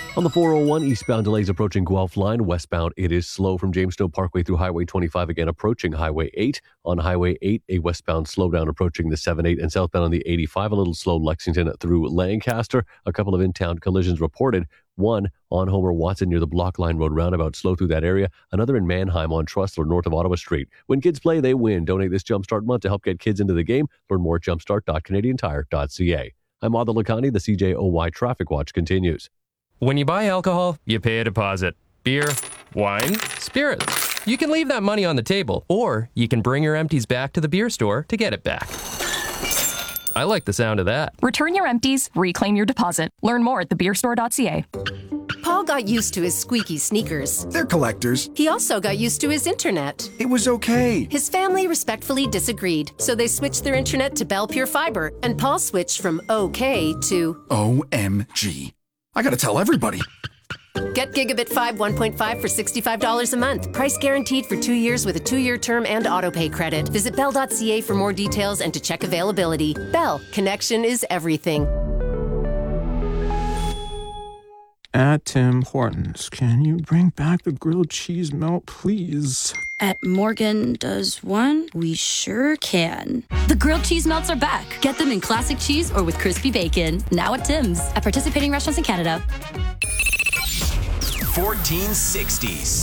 On the 401, eastbound delays approaching Guelph Line. Westbound, it is slow from Jamestown Parkway through Highway 25, again approaching Highway 8. On Highway 8, a westbound slowdown approaching the 7-8, and southbound on the 85, a little slow Lexington through Lancaster. A couple of in-town collisions reported. One on Homer Watson near the Block Line Road roundabout, slow through that area. Another in Manheim on Trustler north of Ottawa Street. When kids play, they win. Donate this Jumpstart month to help get kids into the game. Learn more at jumpstart.canadiantire.ca. I'm Adil Lakhani. The CJOY Traffic Watch continues. When you buy alcohol, you pay a deposit. Beer, wine, spirits. You can leave that money on the table, or you can bring your empties back to the beer store to get it back. I like the sound of that. Return your empties, reclaim your deposit. Learn more at thebeerstore.ca. Paul got used to his squeaky sneakers. They're collectors. He also got used to his internet. It was okay. His family respectfully disagreed, so they switched their internet to Bell Pure Fiber, and Paul switched from okay to OMG. I gotta tell everybody. Get Gigabit 5 1.5 for $65 a month. Price guaranteed for 2 years with a 2-year term and autopay credit. Visit bell.ca for more details and to check availability. Bell, connection is everything. At Tim Hortons, can you bring back the grilled cheese melt, please? At Morgan Does One, we sure can. The grilled cheese melts are back. Get them in classic cheese or with crispy bacon. Now at Tim's. At participating restaurants in Canada. 1460s.